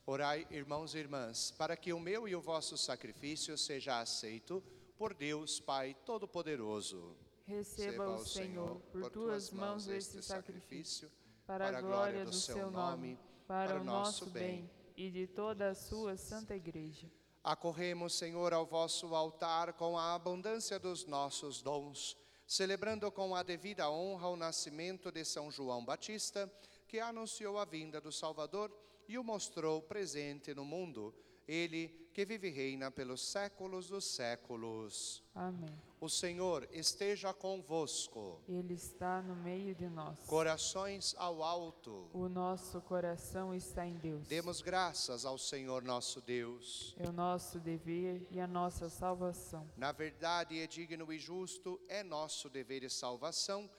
Orai, irmãos e irmãs, para que o meu e o vosso sacrifício seja aceito por Deus Pai Todo-Poderoso. Receba o Senhor por tuas mãos este sacrifício, para a glória do seu nome, para o nosso bem e de toda a sua santa Igreja. Acorremos, Senhor, ao vosso altar com a abundância dos nossos dons, celebrando com a devida honra o nascimento de São João Batista, que anunciou a vinda do Salvador e o mostrou presente no mundo. Ele que vive e reina pelos séculos dos séculos. Amém. O Senhor esteja convosco. Ele está no meio de nós. Corações ao alto. O nosso coração está em Deus. Demos graças ao Senhor nosso Deus. É o nosso dever e a nossa salvação. Na verdade, é digno e justo, é nosso dever e salvação,